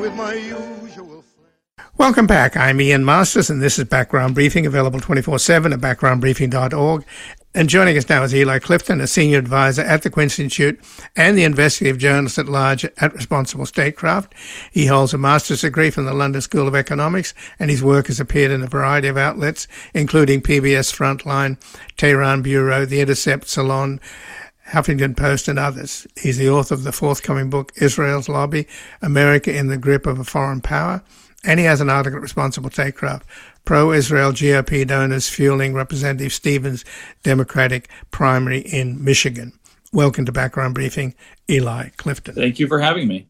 With my usual. Welcome back. I'm Ian Masters, and this is Background Briefing, available 24/7 at backgroundbriefing.org. And joining us now is Eli Clifton, a senior advisor at the Quincy Institute and the investigative journalist at large at Responsible Statecraft. He holds a master's degree from the London School of Economics, and his work has appeared in a variety of outlets, including PBS Frontline, Tehran Bureau, The Intercept, Salon, Huffington Post, and others. He's the author of the forthcoming book, Israel's Lobby, America in the Grip of a Foreign Power. And he has an article at Responsible Statecraft, Pro-Israel GOP Donors Fueling Representative Stevens' Democratic Primary in Michigan. Welcome to Background Briefing, Eli Clifton. Thank you for having me.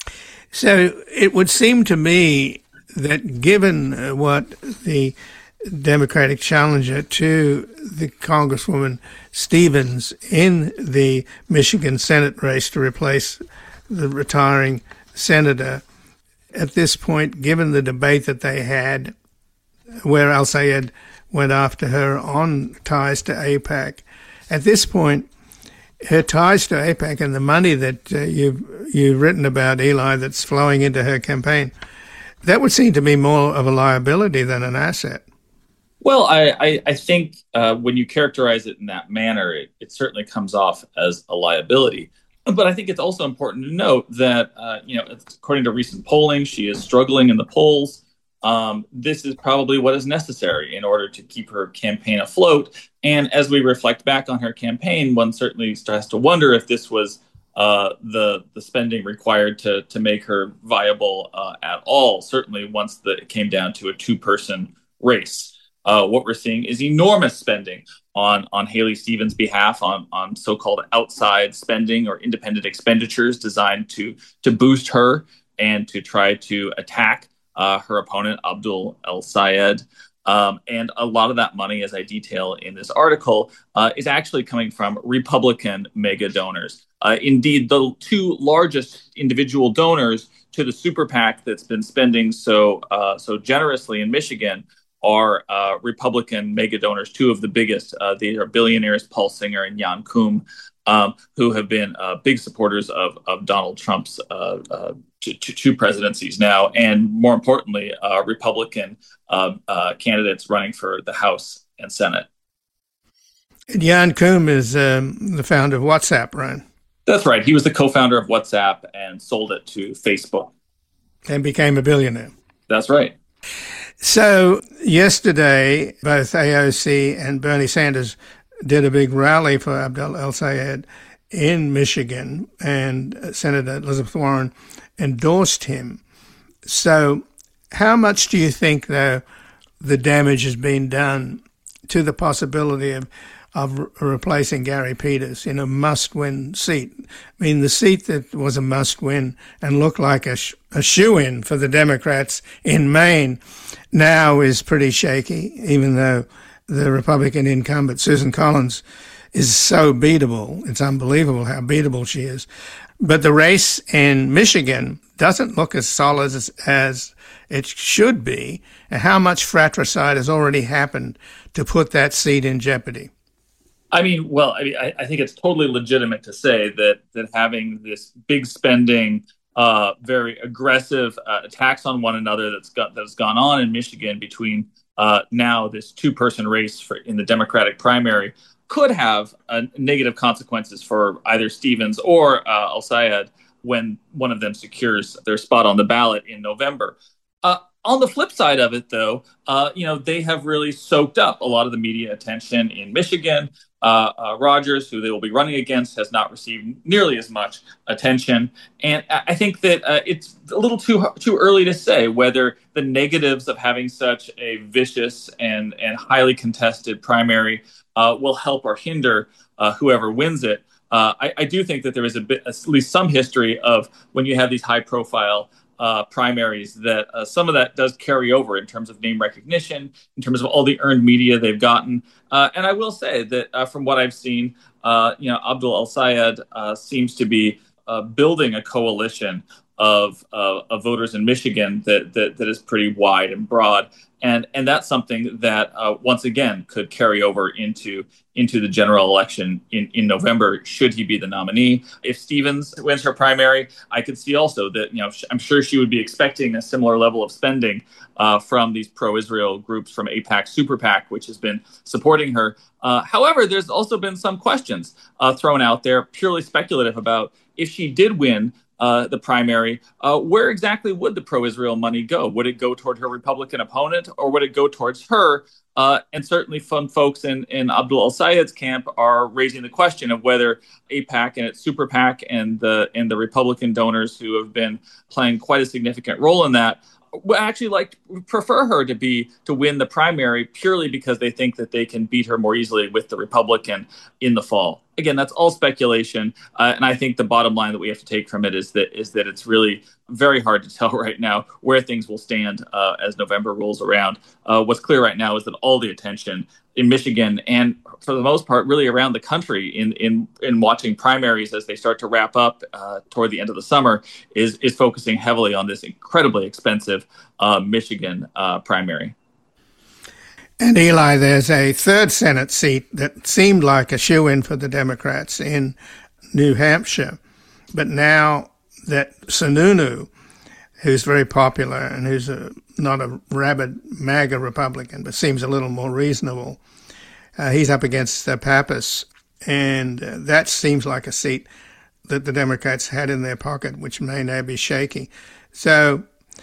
So it would seem to me that given what the Democratic challenger to the Congresswoman Stevens in the Michigan Senate race to replace the retiring senator, at this point, given the debate that they had where al-Sayed went after her on ties to AIPAC, at this point, her ties to AIPAC and the money that you've written about, Eli, that's flowing into her campaign, that would seem to be more of a liability than an asset. Well, I think when you characterize it in that manner, it certainly comes off as a liability. But I think it's also important to note that, according to recent polling, she is struggling in the polls. This is probably what is necessary in order to keep her campaign afloat. And as we reflect back on her campaign, one certainly has to wonder if this was the spending required to make her viable at all, certainly once it came down to a two-person race. What we're seeing is enormous spending on Haley Stevens' behalf on so-called outside spending or independent expenditures designed to boost her and to try to attack her opponent, Abdul El-Sayed. And a lot of that money, as I detail in this article, is actually coming from Republican mega donors. Indeed, the two largest individual donors to the super PAC that's been spending so generously in Michigan are Republican mega donors. Two of the biggest, they are billionaires Paul Singer and Jan Koum, who have been big supporters of Donald Trump's two presidencies now, and more importantly, Republican candidates running for the House and Senate. Jan Koum is the founder of WhatsApp, right? That's right. He was the co-founder of WhatsApp and sold it to Facebook. And became a billionaire. That's right. So yesterday, both AOC and Bernie Sanders did a big rally for Abdul El-Sayed in Michigan, and Senator Elizabeth Warren endorsed him. So how much do you think, though, the damage has been done to the possibility of replacing Gary Peters in a must-win seat? I mean, the seat that was a must-win and looked like a shoo-in for the Democrats in Maine now is pretty shaky, even though the Republican incumbent, Susan Collins, is so beatable. It's unbelievable how beatable she is. But the race in Michigan doesn't look as solid as it should be. And how much fratricide has already happened to put that seat in jeopardy? I think it's totally legitimate to say that having this big spending, very aggressive attacks on one another that's gone on in Michigan between now this two-person race in the Democratic primary could have negative consequences for either Stevens or El-Sayed when one of them secures their spot on the ballot in November. On the flip side of it, though, they have really soaked up a lot of the media attention in Michigan. Rogers, who they will be running against, has not received nearly as much attention. And I think that it's a little too early to say whether the negatives of having such a vicious and highly contested primary will help or hinder whoever wins it. I do think that there is at least some history of when you have these high-profile primaries that some of that does carry over in terms of name recognition, in terms of all the earned media they've gotten. And I will say that from what I've seen, Abdul El-Sayed seems to be building a coalition of voters in Michigan that is pretty wide and broad. And that's something that once again could carry over into the general election in November, should he be the nominee. If Stevens wins her primary, I could see also that, I'm sure she would be expecting a similar level of spending from these pro-Israel groups, from AIPAC, Super PAC, which has been supporting her. However, there's also been some questions thrown out there, purely speculative, about if she did win the primary, where exactly would the pro-Israel money go? Would it go toward her Republican opponent, or would it go towards her? And certainly some folks in Abdul El-Sayed's camp are raising the question of whether AIPAC and its Super PAC and the Republican donors who have been playing quite a significant role in that would actually prefer her to win the primary, purely because they think that they can beat her more easily with the Republican in the fall. Again, that's all speculation, and I think the bottom line that we have to take from it is that it's really very hard to tell right now where things will stand as November rolls around. What's clear right now is that all the attention in Michigan, and for the most part, really around the country, in watching primaries as they start to wrap up toward the end of the summer, is focusing heavily on this incredibly expensive Michigan primary. And Eli, there's a third Senate seat that seemed like a shoo-in for the Democrats in New Hampshire. But now that Sununu, who's very popular and who's not a rabid MAGA Republican, but seems a little more reasonable, he's up against Pappas. And that seems like a seat that the Democrats had in their pocket, which may now be shaky. So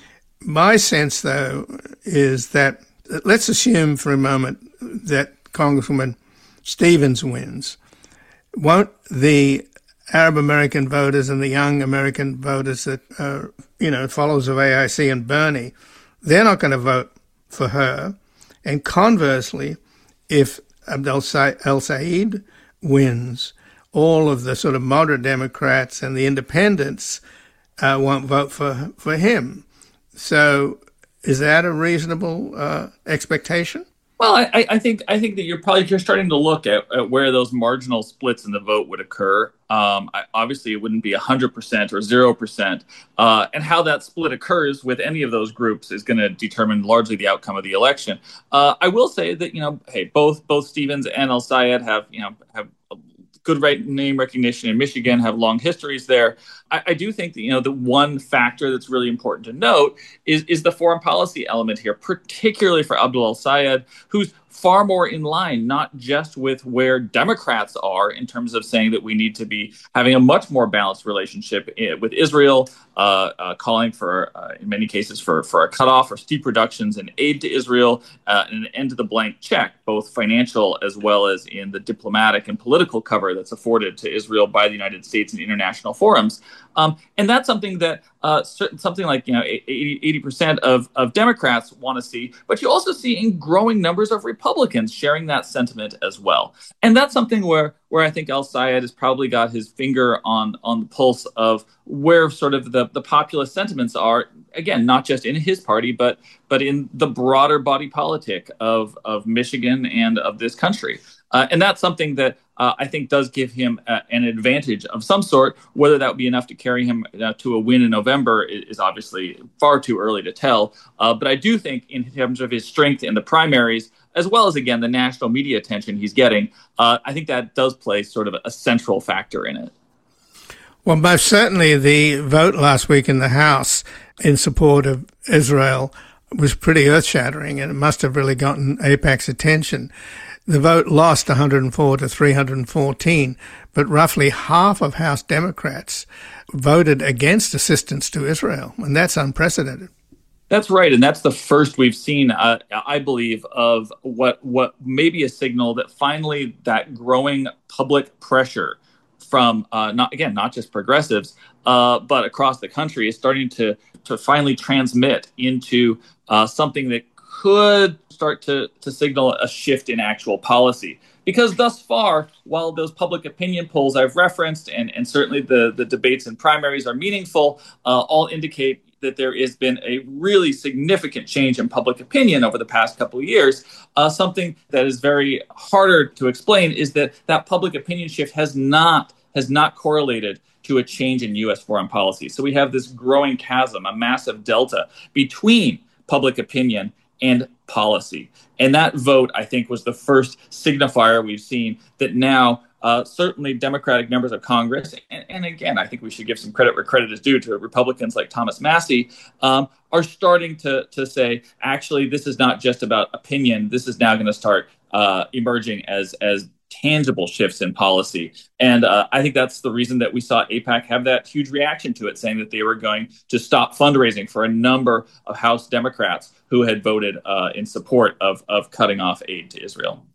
my sense, though, is that let's assume for a moment that Congresswoman Stevens wins. Won't the Arab American voters and the young American voters that are, followers of AIC and Bernie, they're not going to vote for her? And conversely, if Abdel El-Sayed wins, all of the sort of moderate Democrats and the independents won't vote for him. So is that a reasonable expectation? Well, I think that you're starting to look at where those marginal splits in the vote would occur. Obviously, it wouldn't be 100% or 0%, and how that split occurs with any of those groups is going to determine largely the outcome of the election. I will say that both Stevens and El-Sayed have good name recognition in Michigan, have long histories there. I do think that, the one factor that's really important to note is the foreign policy element here, particularly for Abdul El-Sayed, who's far more in line, not just with where Democrats are in terms of saying that we need to be having a much more balanced relationship with Israel, calling for, in many cases, for a cutoff or steep reductions in aid to Israel, and an end to the blank check, both financial as well as in the diplomatic and political cover that's afforded to Israel by the United States in international forums. And that's something that something like 80% of Democrats want to see, but you also see in growing numbers of Republicans sharing that sentiment as well. And that's something where I think El-Sayed has probably got his finger on the pulse of where sort of the populist sentiments are, again, not just in his party, but in the broader body politic of Michigan and of this country. And that's something that I think does give him an advantage of some sort. Whether that would be enough to carry him to a win in November is obviously far too early to tell. But I do think in terms of his strength in the primaries, as well as, again, the national media attention he's getting, I think that does play sort of a central factor in it. Well, most certainly the vote last week in the House in support of Israel was pretty earth-shattering, and it must have really gotten AIPAC's attention. The vote lost 104 to 314, but roughly half of House Democrats voted against assistance to Israel, and that's unprecedented. That's right, and that's the first we've seen, I believe, of what may be a signal that finally that growing public pressure from not just progressives, but across the country is starting to finally transmit into something that could start to signal a shift in actual policy. Because thus far, while those public opinion polls I've referenced and certainly the debates and primaries are meaningful, all indicate that there has been a really significant change in public opinion over the past couple of years. Something that is very harder to explain is that public opinion shift has not correlated to a change in U.S. foreign policy. So we have this growing chasm, a massive delta between public opinion and policy. And that vote, I think, was the first signifier we've seen that now certainly Democratic members of Congress, and again, I think we should give some credit where credit is due to Republicans like Thomas Massie, are starting to say, actually, this is not just about opinion. This is now going to start emerging as tangible shifts in policy. And I think that's the reason that we saw AIPAC have that huge reaction to it, saying that they were going to stop fundraising for a number of House Democrats who had voted in support of cutting off aid to Israel.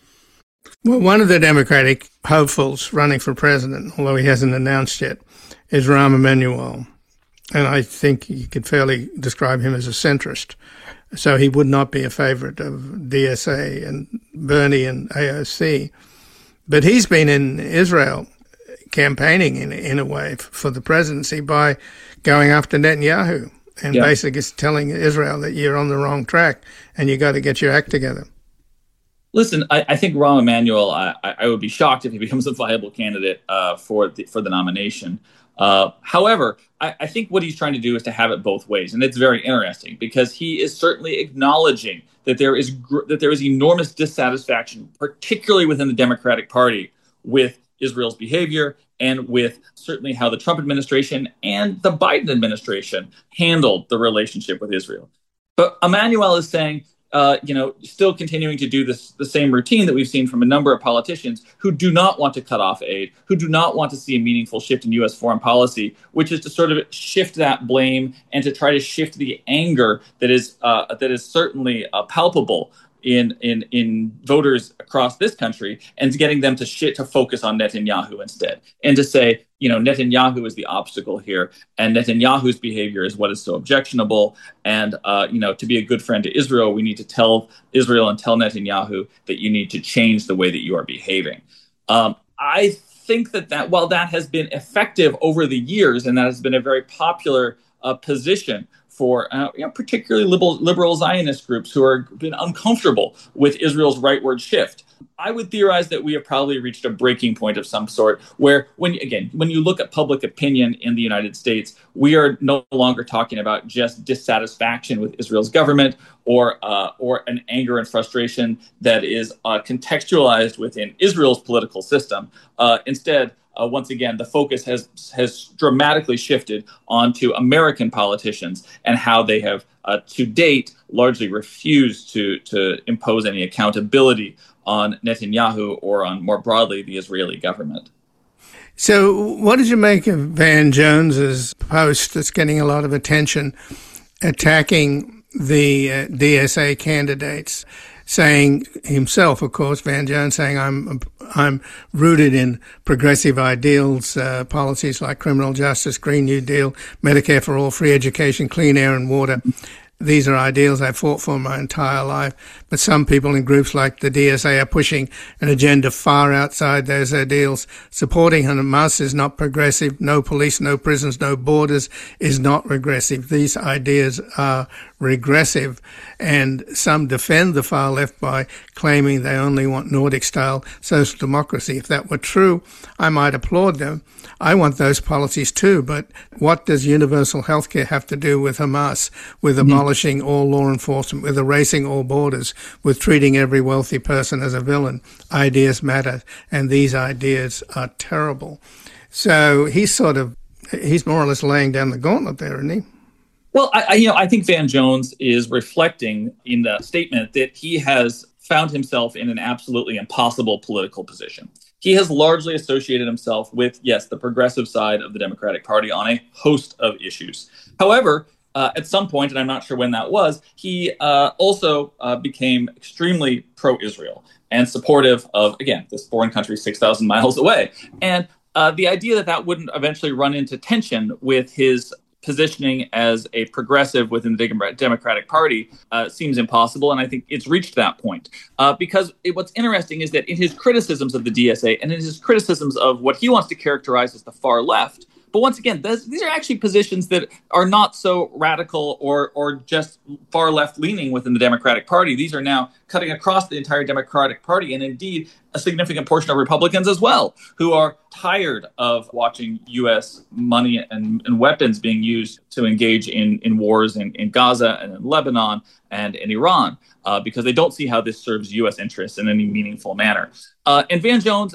Well, one of the Democratic hopefuls running for president, although he hasn't announced yet, is Rahm Emanuel. And I think you could fairly describe him as a centrist. So he would not be a favorite of DSA and Bernie and AOC. But he's been in Israel campaigning in a way for the presidency by going after Netanyahu and basically telling Israel that you're on the wrong track and you got to get your act together. Listen, I think Rahm Emanuel, I would be shocked if he becomes a viable candidate for the nomination. However, I think what he's trying to do is to have it both ways. And it's very interesting because he is certainly acknowledging that there is enormous dissatisfaction, particularly within the Democratic Party, with Israel's behavior and with certainly how the Trump administration and the Biden administration handled the relationship with Israel. But Emanuel is saying, still continuing to do the same routine that we've seen from a number of politicians who do not want to cut off aid, who do not want to see a meaningful shift in U.S. foreign policy, which is to sort of shift that blame and to try to shift the anger that is certainly palpable in voters across this country, and getting them to focus on Netanyahu instead, and to say, Netanyahu is the obstacle here, and Netanyahu's behavior is what is so objectionable. And to be a good friend to Israel, we need to tell Israel and tell Netanyahu that you need to change the way that you are behaving. I think that while that has been effective over the years, and that has been a very popular position for particularly liberal Zionist groups who are been uncomfortable with Israel's rightward shift, I would theorize that we have probably reached a breaking point of some sort where, when you look at public opinion in the United States, we are no longer talking about just dissatisfaction with Israel's government or an anger and frustration that is contextualized within Israel's political system. Instead, once again, the focus has dramatically shifted onto American politicians and how they have, to date, largely refused to impose any accountability on Netanyahu or on, more broadly, the Israeli government. So what did you make of Van Jones's post that's getting a lot of attention, attacking the DSA candidates, saying himself, of course, Van Jones, saying I'm rooted in progressive ideals, policies like criminal justice, Green New Deal, Medicare for all, free education, clean air and water. These are ideals I fought for my entire life. But some people in groups like the DSA are pushing an agenda far outside those ideals. Supporting Hamas is not progressive. No police, no prisons, no borders is not regressive. These ideas are regressive. And some defend the far left by claiming they only want Nordic-style social democracy. If that were true, I might applaud them. I want those policies too, but what does universal healthcare have to do with Hamas, with abolishing all law enforcement, with erasing all borders, with treating every wealthy person as a villain? Ideas matter, and these ideas are terrible. So he's more or less laying down the gauntlet there, isn't he? Well, I think Van Jones is reflecting in the statement that he has found himself in an absolutely impossible political position. He has largely associated himself with, yes, the progressive side of the Democratic Party on a host of issues. However, at some point, and I'm not sure when that was, he also became extremely pro-Israel and supportive of, again, this foreign country 6,000 miles away. And the idea that wouldn't eventually run into tension with his positioning as a progressive within the Democratic Party seems impossible, and I think it's reached that point. Because what's interesting is that in his criticisms of the DSA and in his criticisms of what he wants to characterize as the far left, but once again, these are actually positions that are not so radical or just far left leaning within the Democratic Party. These are now cutting across the entire Democratic Party and indeed a significant portion of Republicans as well, who are tired of watching U.S. money and weapons being used to engage in wars in Gaza and in Lebanon and in Iran, because they don't see how this serves U.S. interests in any meaningful manner. And Van Jones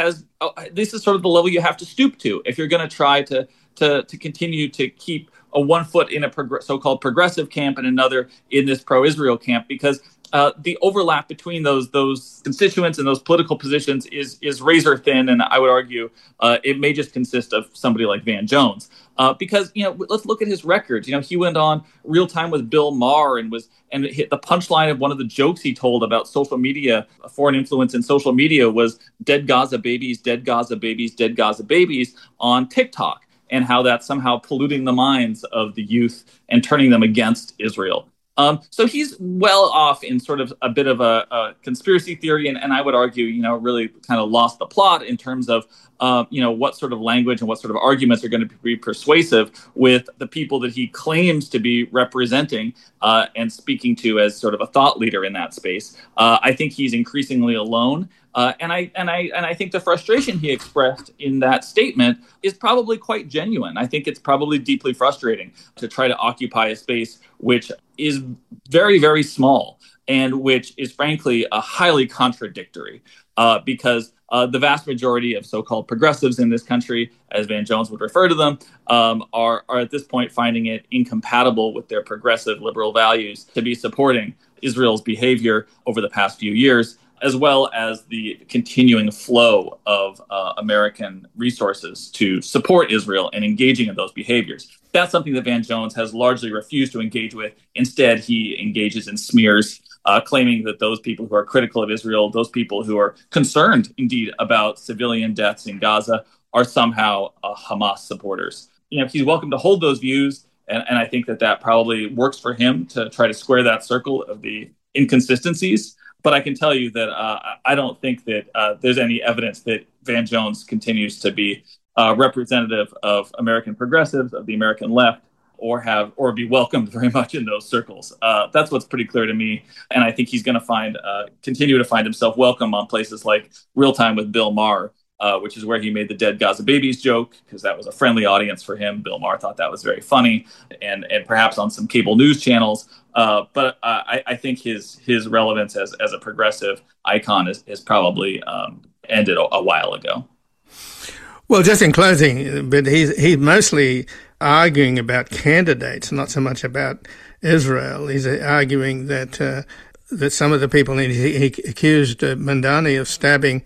this is sort of the level you have to stoop to if you're going to try to continue to keep a one foot in a so-called progressive camp and another in this pro-Israel camp, because the overlap between those constituents and those political positions is razor thin, and I would argue it may just consist of somebody like Van Jones. Because let's look at his records. He went on Real Time with Bill Maher and hit the punchline of one of the jokes he told about social media, foreign influence in social media, was "dead Gaza babies, dead Gaza babies, dead Gaza babies" on TikTok, and how that's somehow polluting the minds of the youth and turning them against Israel. So he's well off in sort of a bit of a conspiracy theory, and I would argue, really kind of lost the plot in terms of, what sort of language and what sort of arguments are going to be persuasive with the people that he claims to be representing and speaking to as sort of a thought leader in that space. I think he's increasingly alone. And I think the frustration he expressed in that statement is probably quite genuine. I think it's probably deeply frustrating to try to occupy a space which is very, very small and which is frankly highly contradictory, because the vast majority of so-called progressives in this country, as Van Jones would refer to them, are at this point finding it incompatible with their progressive liberal values to be supporting Israel's behavior over the past few years, as well as the continuing flow of American resources to support Israel and engaging in those behaviors. That's something that Van Jones has largely refused to engage with. Instead, he engages in smears, claiming that those people who are critical of Israel, those people who are concerned, indeed, about civilian deaths in Gaza, are somehow Hamas supporters. He's welcome to hold those views, and I think that probably works for him to try to square that circle of the inconsistencies. But I can tell you that I don't think that there's any evidence that Van Jones continues to be representative of American progressives, of the American left, or be welcomed very much in those circles. That's what's pretty clear to me. And I think he's going to continue to find himself welcome on places like Real Time with Bill Maher, which is where he made the dead Gaza babies joke, because that was a friendly audience for him. Bill Maher thought that was very funny, and perhaps on some cable news channels. But I think his relevance as a progressive icon is probably ended a while ago. Well, just in closing, but he's mostly arguing about candidates, not so much about Israel. He's arguing that some of the people he accused Mandani of stabbing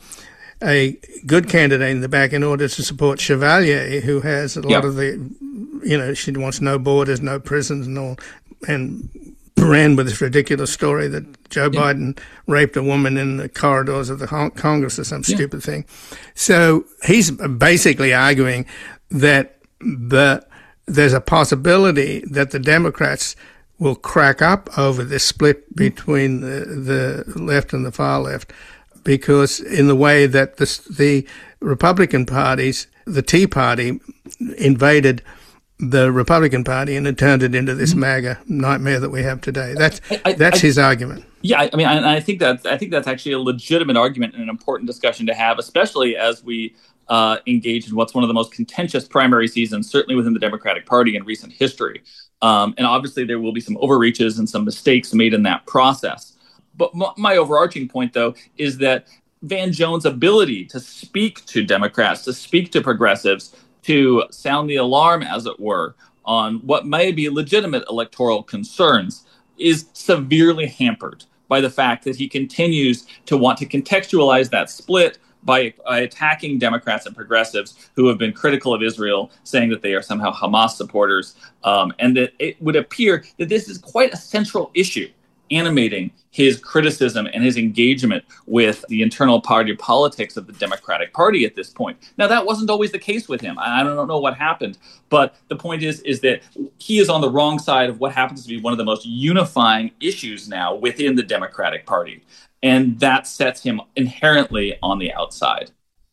a good candidate in the back in order to support Chevalier, who has a lot of the, she wants no borders, no prisons and all, and ran with this ridiculous story that Joe Biden raped a woman in the corridors of the Congress or some stupid thing. So he's basically arguing that there's a possibility that the Democrats will crack up over this split between the left and the far left, because in the way that the Republican parties, the Tea Party, invaded the Republican Party and it turned it into this MAGA nightmare that we have today. That's his argument. Yeah, I mean, I think that's actually a legitimate argument and an important discussion to have, especially as we engage in what's one of the most contentious primary seasons, certainly within the Democratic Party in recent history. And obviously there will be some overreaches and some mistakes made in that process. But my overarching point, though, is that Van Jones' ability to speak to Democrats, to speak to progressives, to sound the alarm, as it were, on what may be legitimate electoral concerns is severely hampered by the fact that he continues to want to contextualize that split by attacking Democrats and progressives who have been critical of Israel, saying that they are somehow Hamas supporters, and that it would appear that this is quite a central issue animating his criticism and his engagement with the internal party politics of the Democratic Party at this point. Now, that wasn't always the case with him. I don't know what happened, but the point is that he is on the wrong side of what happens to be one of the most unifying issues now within the Democratic Party, and that sets him inherently on the outside.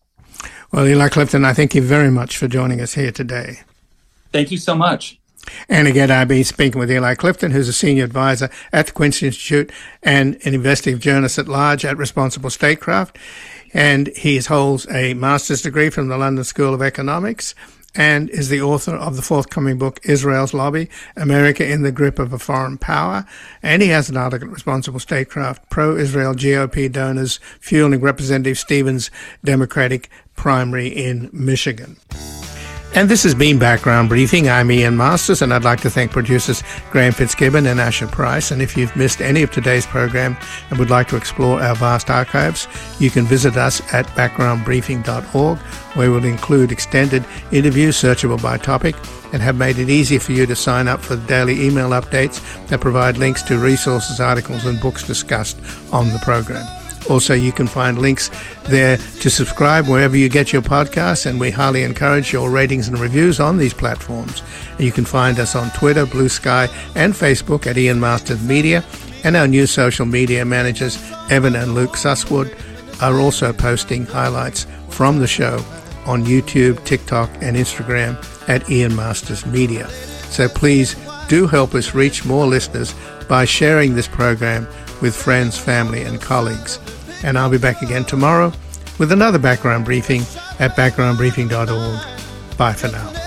Well, Eli Clifton, I thank you very much for joining us here today. Thank you so much. And again, I've been speaking with Eli Clifton, who's a senior advisor at the Quincy Institute and an investigative journalist at large at Responsible Statecraft. And he holds a master's degree from the London School of Economics and is the author of the forthcoming book, Israel's Lobby, America in the Grip of a Foreign Power. And he has an article at Responsible Statecraft, Pro-Israel GOP Donors Fueling Representative Stevens' Democratic Primary in Michigan. And this has been Background Briefing. I'm Ian Masters, and I'd like to thank producers Graham Fitzgibbon and Asher Price. And if you've missed any of today's program and would like to explore our vast archives, you can visit us at backgroundbriefing.org, where we'll include extended interviews searchable by topic and have made it easy for you to sign up for the daily email updates that provide links to resources, articles, and books discussed on the program. Also, you can find links there to subscribe wherever you get your podcasts, and we highly encourage your ratings and reviews on these platforms. You can find us on Twitter, Blue Sky, and Facebook at Ian Masters Media, and our new social media managers, Evan and Luke Susswood, are also posting highlights from the show on YouTube, TikTok, and Instagram at Ian Masters Media. So please do help us reach more listeners by sharing this program with friends, family, and colleagues. And I'll be back again tomorrow with another Background Briefing at backgroundbriefing.org. Bye for now.